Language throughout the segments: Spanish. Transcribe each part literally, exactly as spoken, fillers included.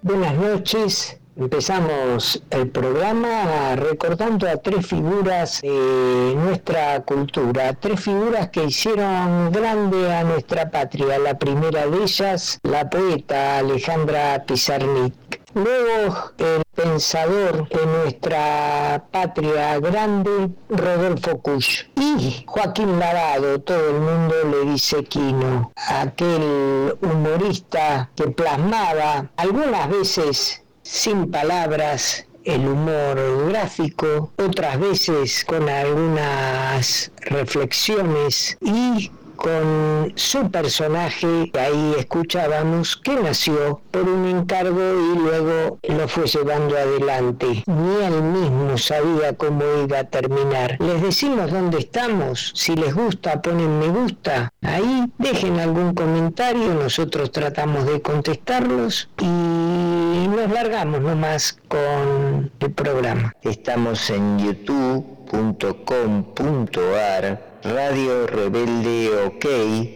Buenas noches. Empezamos el programa recordando a tres figuras de nuestra cultura, tres figuras que hicieron grande a nuestra patria. La primera de ellas, la poeta Alejandra Pizarnik. Luego, el pensador de nuestra patria grande, Rodolfo Kusch. Y Joaquín Lavado, todo el mundo le dice Quino, aquel humorista que plasmaba algunas veces sin palabras el humor gráfico, otras veces con algunas reflexiones y con su personaje, que ahí escuchábamos, que nació por un encargo y luego lo fue llevando adelante. Ni él mismo sabía cómo iba a terminar. Les decimos dónde estamos. Si les gusta, ponen me gusta. Ahí dejen algún comentario, nosotros tratamos de contestarlos y nos largamos nomás con el programa. Estamos en youtube punto com punto ar, Radio Rebelde OK,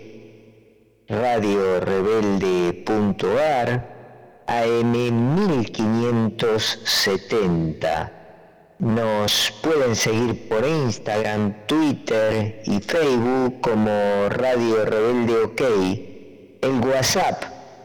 radio rebelde punto ar, A M mil quinientos setenta. Nos pueden seguir por Instagram, Twitter y Facebook como Radio Rebelde OK. El WhatsApp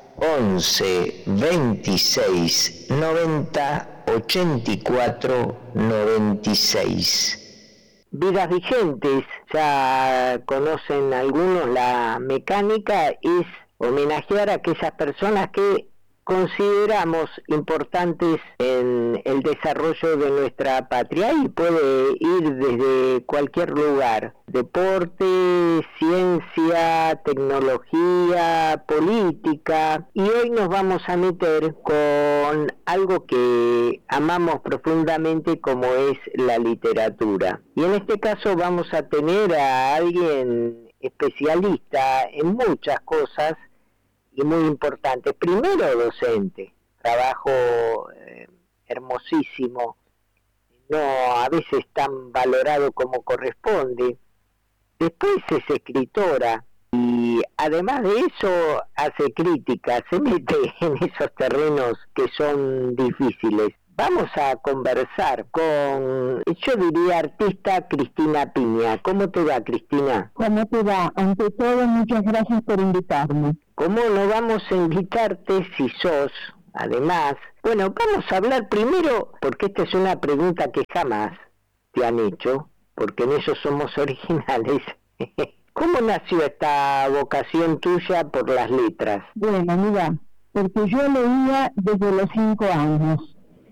once veintiséis noventa ochenta y cuatro noventa y seis. Vidas vigentes, ya conocen algunos la mecánica, es homenajear a aquellas personas que consideramos importantes en el desarrollo de nuestra patria y puede ir desde cualquier lugar: deporte, ciencia, tecnología, política. Y hoy nos vamos a meter con algo que amamos profundamente, como es la literatura. Y en este caso vamos a tener a alguien especialista en muchas cosas y muy importante. Primero, docente, trabajo eh, hermosísimo, no a veces tan valorado como corresponde. Después es escritora y además de eso hace crítica, se mete en esos terrenos que son difíciles. Vamos a conversar con, yo diría, artista Cristina Piña. ¿Cómo te va, Cristina? ¿Cómo te va? Ante todo, muchas gracias por invitarme. ¿Cómo no vamos a invitarte si sos, además? Bueno, vamos a hablar primero, porque esta es una pregunta que jamás te han hecho, porque en eso somos originales. ¿Cómo nació esta vocación tuya por las letras? Bueno, mira, porque yo leía desde los cinco años.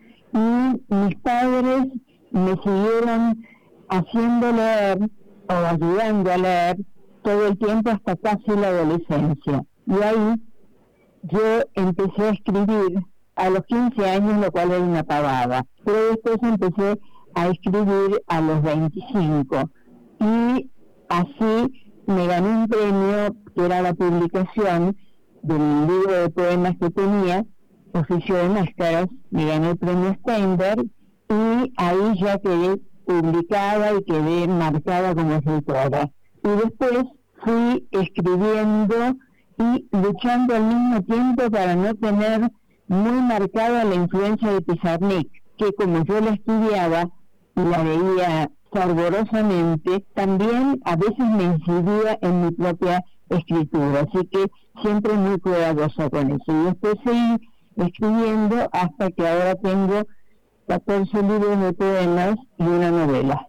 Y mis padres me siguieron haciendo leer o ayudando a leer todo el tiempo hasta casi la adolescencia. Y ahí yo empecé a escribir a los quince años, lo cual era una pavada. Pero después empecé a escribir a los veinticinco. Y así me gané un premio, que era la publicación del libro de poemas que tenía, Oficio de Máscaras. Me gané el premio Steinberg y ahí ya quedé publicada y quedé marcada como escritora. Y después fui escribiendo y luchando al mismo tiempo para no tener muy marcada la influencia de Pizarnik, que como yo la estudiaba y la veía fervorosamente, también a veces me incidía en mi propia escritura. Así que siempre muy cuidadosa con eso. Y después seguí escribiendo hasta que ahora tengo catorce libros de poemas y una novela.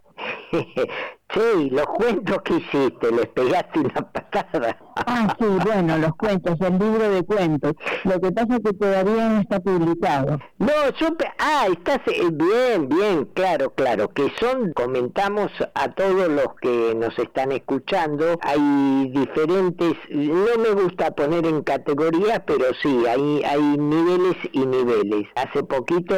Sí, los cuentos que hiciste, les pegaste una patada. Ah, sí, bueno, los cuentos, el libro de cuentos. Lo que pasa es que todavía no está publicado. No, yo... Ah, estás... Eh, bien, bien, claro, claro. Que son, comentamos a todos los que nos están escuchando, hay diferentes... No me gusta poner en categorías, pero sí, hay, hay niveles y niveles. Hace poquito...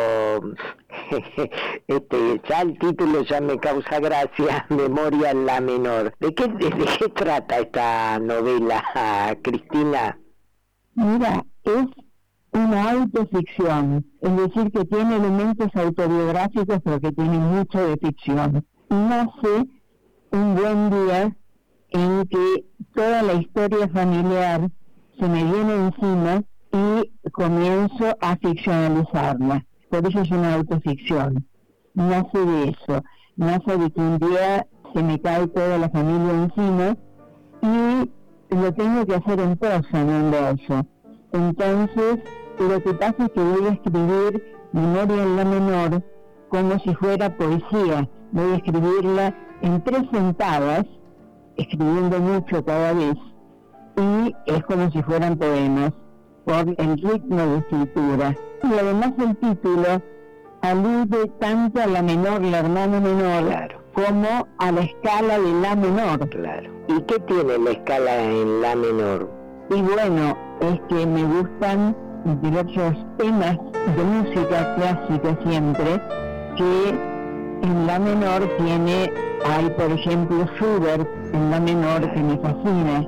este, ya el título ya me causa gracia, Memoria la menor. ¿De qué, de, de qué trata esta novela, Cristina? Mira, es una autoficción, es decir, que tiene elementos autobiográficos, pero que tiene mucho de ficción. Nace un buen día en que toda la historia familiar se me viene encima y comienzo a ficcionalizarla. Por eso es una autoficción. Nace de eso, nace de que un día se me cae toda la familia encima y lo tengo que hacer en prosa, no en verso. Entonces, lo que pasa es que voy a escribir Memoria en la menor como si fuera poesía. Voy a escribirla en tres sentadas, escribiendo mucho cada vez, y es como si fueran poemas, por el ritmo de escritura. Y además el título alude tanto a la menor, la hermana menor, claro, como a la escala de la menor. Claro. ¿Y qué tiene la escala en la menor? Y bueno, es que me gustan diversos temas de música clásica siempre, que en la menor tiene, hay por ejemplo Schubert en la menor que me fascina.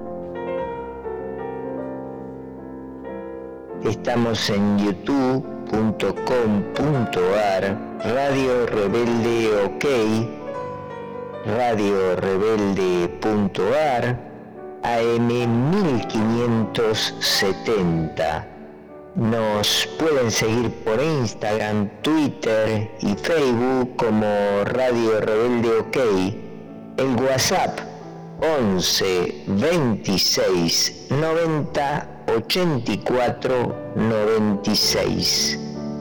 Estamos en youtube punto com punto ar, Radio Rebelde OK, radio rebelde punto ar, A M mil quinientos setenta. Nos pueden seguir por Instagram, Twitter y Facebook como Radio Rebelde OK. El WhatsApp once veintiséis noventa ochenta y cuatro noventa y seis.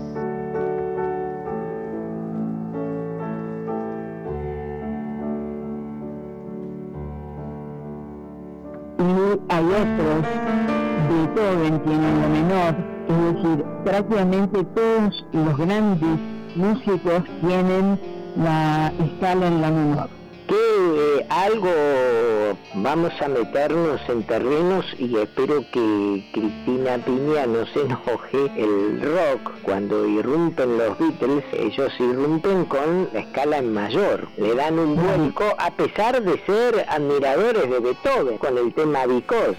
Y hay otros, Beethoven tiene en la menor, es decir, prácticamente todos los grandes músicos tienen la escala en la menor. Que eh, algo vamos a meternos en terrenos y espero que Cristina Piña no se enoje. El rock, cuando irrumpen los Beatles, ellos irrumpen con la escala en mayor, le dan un vuelco a pesar de ser admiradores de Beethoven con el tema Because.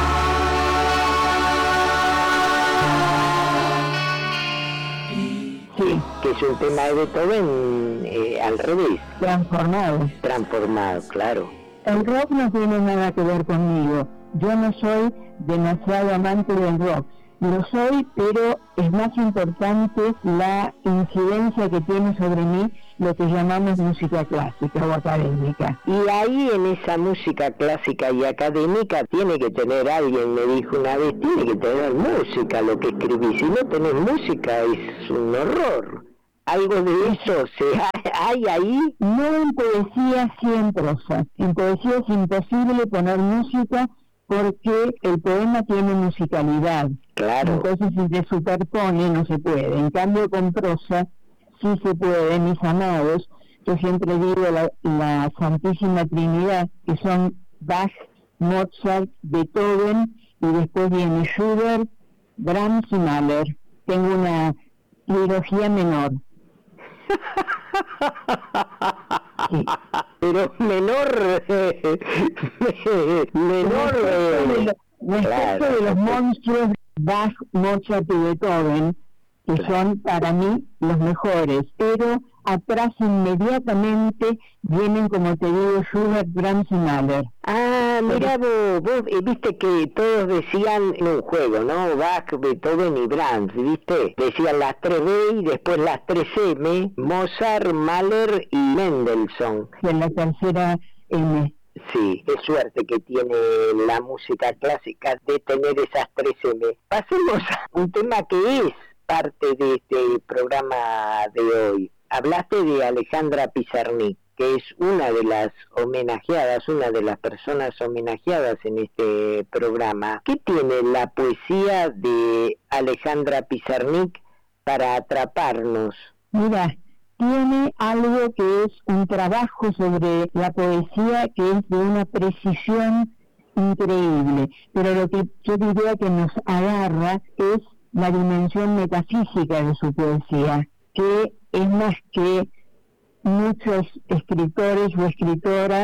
Sí, que es un tema de Beethoven eh, al revés. Transformado. Transformado, claro. El rock no tiene nada que ver conmigo. Yo no soy demasiado amante del rock. Lo soy, pero es más importante la incidencia que tiene sobre mí lo que llamamos música clásica o académica. Y ahí en esa música clásica y académica tiene que tener, alguien me dijo una vez, tiene que tener música lo que escribí. Si no tenés música es un horror. ¿Algo de eso se hay ahí? No en poesía, sí en prosa. En poesía es imposible poner música porque el poema tiene musicalidad. Claro. Entonces si se superpone no se puede. En cambio con prosa sí se puede, mis amados. Yo siempre digo la, la Santísima Trinidad, que son Bach, Mozart, Beethoven, y después viene Schubert, Brahms y Mahler. Tengo una trilogía menor. Sí. Pero menor, eh, menor, eh, respecto claro, de los monstruos Bach, Mozart y Beethoven, que claro, son para mí los mejores, pero atrás inmediatamente vienen, como te digo, Schubert, Brahms y Mahler. Ah, mira vos, vos eh, viste que todos decían en un juego, ¿no? Bach, Beethoven y Brahms, ¿viste? Decían las tres B y después las tres M, Mozart, Mahler y Mendelssohn. Y en la tercera M. Sí, qué suerte que tiene la música clásica de tener esas tres M. Pasemos a un tema que es parte de este programa de hoy. Hablaste de Alejandra Pizarnik, que es una de las homenajeadas, una de las personas homenajeadas en este programa. ¿Qué tiene la poesía de Alejandra Pizarnik para atraparnos? Mira, tiene algo que es un trabajo sobre la poesía que es de una precisión increíble, pero lo que yo diría que nos agarra es la dimensión metafísica de su poesía, que es más que muchos escritores o escritoras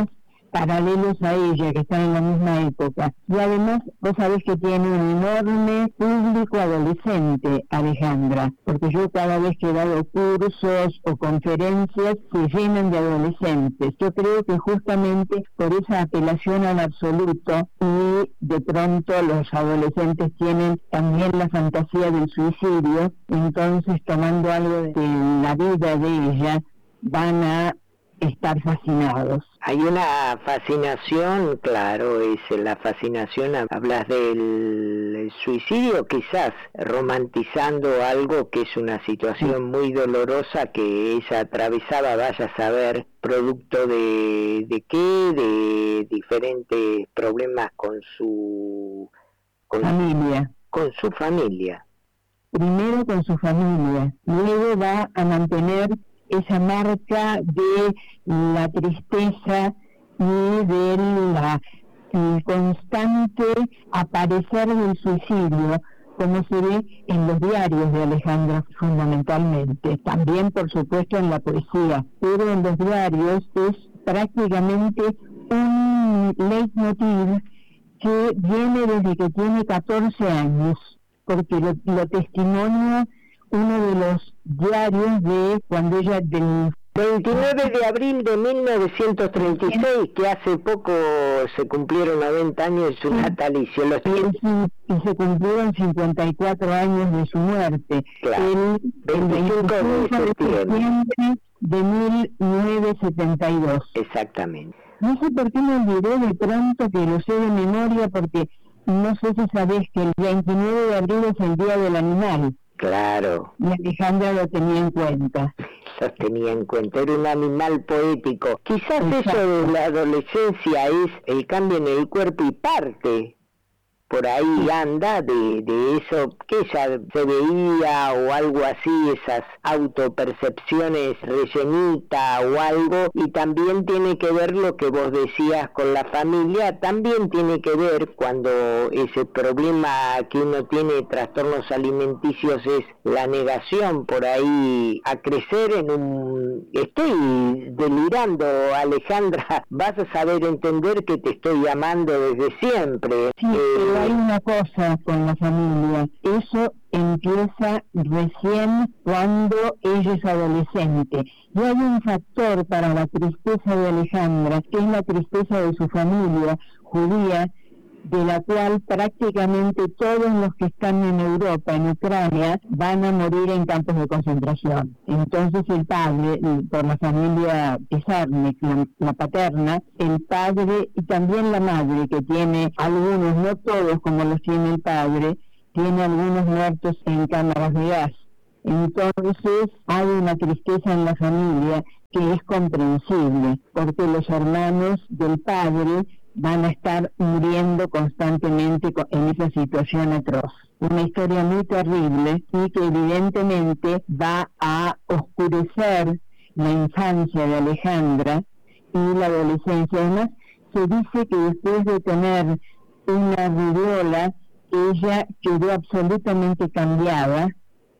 paralelos a ella, que están en la misma época. Y además, vos sabés que tiene un enorme público adolescente, Alejandra, porque yo cada vez que he dado cursos o conferencias, se llenan de adolescentes. Yo creo que justamente por esa apelación al absoluto, y de pronto los adolescentes tienen también la fantasía del suicidio, entonces tomando algo de la vida de ella, van a estar fascinados. Hay una fascinación, claro, es la fascinación, hablas del suicidio, quizás romantizando algo que es una situación muy dolorosa que ella atravesaba, vaya a saber, producto de, de qué, de diferentes problemas con su con, familia. Con su familia. Primero con su familia, luego va a mantener esa marca de la tristeza y de la el constante aparecer del suicidio, como se ve en los diarios de Alejandra fundamentalmente, también por supuesto en la poesía, pero en los diarios es prácticamente un leitmotiv que viene desde que tiene catorce años, porque lo, lo testimonia uno de los diarios de cuando ella del veintinueve de abril de mil novecientos treinta y seis, que hace poco se cumplieron noventa años de su natalicio. Los y, y se cumplieron cincuenta y cuatro años de su muerte. Claro. El, el veinticinco de septiembre de mil novecientos setenta y dos. Exactamente. No sé por qué me olvidé de pronto, que lo sé de memoria, porque no sé si sabés que el veintinueve de abril es el Día del Animal. Claro. Y Alejandra lo tenía en cuenta. Lo tenía en cuenta, era un animal poético. Quizás Exacto. Eso de la adolescencia es el cambio en el cuerpo y parte. Por ahí anda de, de eso que ella se veía o algo así, esas autopercepciones rellenita o algo, y también tiene que ver lo que vos decías con la familia, también tiene que ver cuando ese problema que uno tiene, trastornos alimenticios, es la negación por ahí a crecer en un... Estoy delirando, Alejandra, vas a saber entender que te estoy llamando desde siempre. Sí, eh, hay una cosa con la familia, eso empieza recién cuando ella es adolescente, y hay un factor para la tristeza de Alejandra, que es la tristeza de su familia judía, de la cual prácticamente todos los que están en Europa, en Ucrania, van a morir en campos de concentración. Entonces el padre, por la familia Pizarnik, la, la paterna, el padre y también la madre, que tiene algunos, no todos como los tiene el padre, tiene algunos muertos en cámaras de gas. Entonces hay una tristeza en la familia que es comprensible, porque los hermanos del padre van a estar muriendo constantemente en esa situación atroz. Una historia muy terrible y que evidentemente va a oscurecer la infancia de Alejandra y la adolescencia. Además, se dice que después de tener una rubiola, ella quedó absolutamente cambiada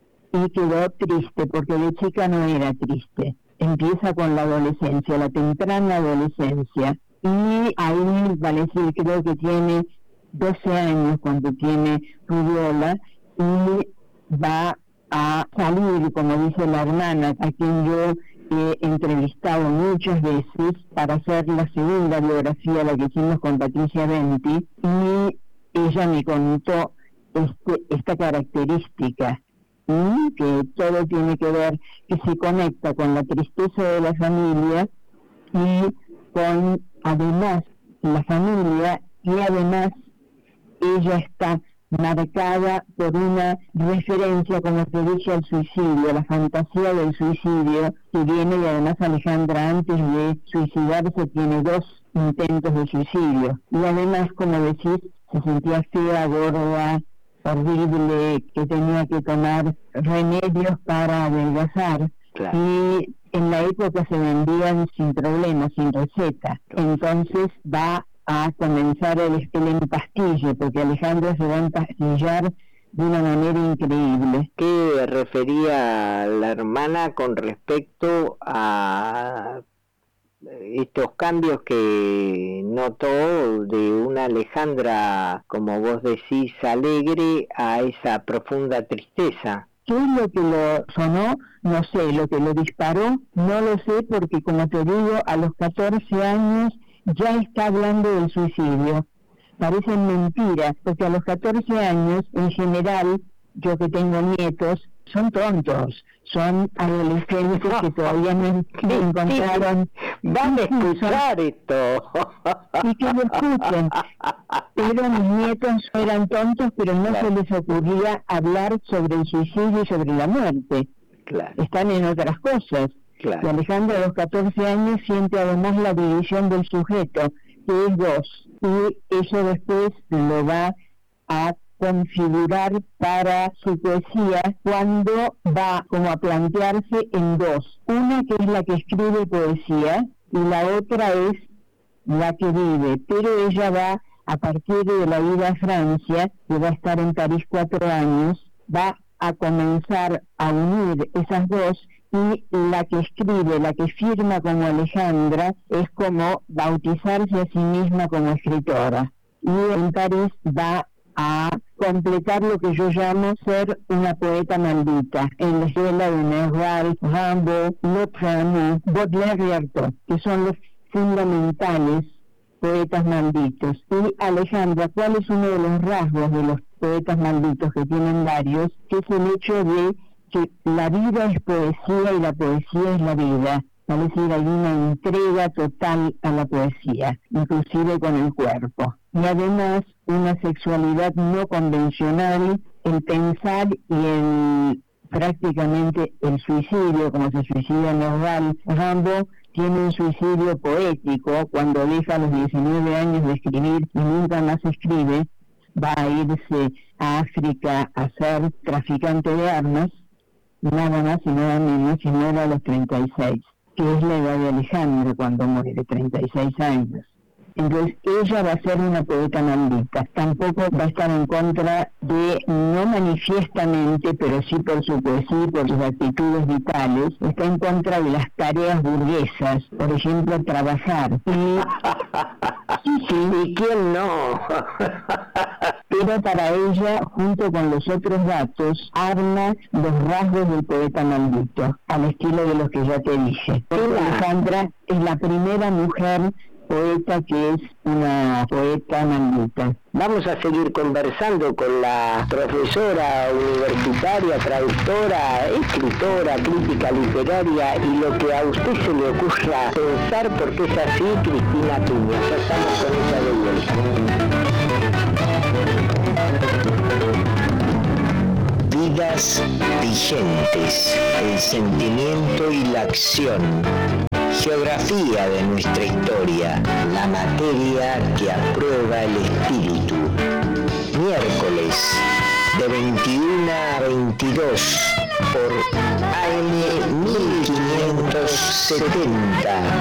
y quedó triste, porque de chica no era triste. Empieza con la adolescencia, la temprana adolescencia. Y ahí, vale decir, creo que tiene doce años cuando tiene rubiola, y va a salir, como dice la hermana, a quien yo he entrevistado muchas veces para hacer la segunda biografía, la que hicimos con Patricia Venti, y ella me contó este, esta característica, ¿sí? Que todo tiene que ver, que se conecta con la tristeza de la familia y con además la familia, y además ella está marcada por una referencia, como se dice, al suicidio, la fantasía del suicidio que viene, y además Alejandra antes de suicidarse tiene dos intentos de suicidio, y además, como decís, se sentía fea, gorda, horrible, que tenía que tomar remedios para adelgazar. Claro. Y en la época se vendían sin problema, sin receta. Entonces va a comenzar el, el empastille, porque Alejandra se va a empastillar de una manera increíble. ¿Qué refería la hermana con respecto a estos cambios que notó de una Alejandra, como vos decís, alegre a esa profunda tristeza. ¿Qué es lo que lo sonó? No sé, lo que lo disparó, no lo sé, porque como te digo, a los catorce años ya está hablando del suicidio. Parecen mentiras, porque a los catorce años, en general, yo que tengo nietos, son tontos, son adolescentes que todavía no encontraron... Van a escuchar esto. Y que lo escuchen. Pero mis nietos eran tontos, pero no claro. se les ocurría hablar sobre el suicidio y sobre la muerte. Claro. Están en otras cosas. Claro. Y Alejandra a los catorce años siente además la división del sujeto, que es dos. Y eso después lo va a configurar para su poesía cuando va como a plantearse en dos. Una que es la que escribe poesía y la otra es la que vive, pero ella va a partir de la ida a Francia, que va a estar en París cuatro años, va a comenzar a unir esas dos, y la que escribe, la que firma como Alejandra, es como bautizarse a sí misma como escritora. Y en París va a completar lo que yo llamo ser una poeta maldita, en la escuela de Nerval, Rimbaud, Le Prénom, Baudelaire y Artaud, que son los fundamentales poetas malditos. Y Alejandra, ¿cuál es uno de los rasgos de los poetas malditos, que tienen varios? Que es el hecho de que la vida es poesía y la poesía es la vida. Es decir, hay una entrega total a la poesía, inclusive con el cuerpo. Y además, una sexualidad no convencional, el pensar y el prácticamente el suicidio, como se suicida Nerval. Rimbaud tiene un suicidio poético cuando deja a los diecinueve años de escribir y nunca más escribe. Va a irse a África a ser traficante de armas, nada más y nada menos, y muere a los treinta y seis, que es la edad de Alejandra cuando muere, treinta y seis años. Entonces ella va a ser una poeta maldita, tampoco va a estar en contra de, no manifiestamente, pero sí por su poesía y por sus actitudes vitales, está en contra de las tareas burguesas, por ejemplo, trabajar. Y sí, sí, ¿y quién no? Pero para ella, junto con los otros datos, arma los rasgos del poeta maldito, al estilo de los que ya te dije. Alejandra es la primera mujer poeta que es una poeta maldita. Vamos a seguir conversando con la profesora universitaria, traductora, escritora, crítica literaria y lo que a usted se le ocurra pensar, porque es así, Cristina Tuña. Ya estamos con ella de vuelta. Vidas vigentes, el sentimiento y la acción. Geografía de nuestra historia, la materia que aprueba el espíritu. Miércoles, de veintiuna a veintidós, por A M mil quinientos setenta.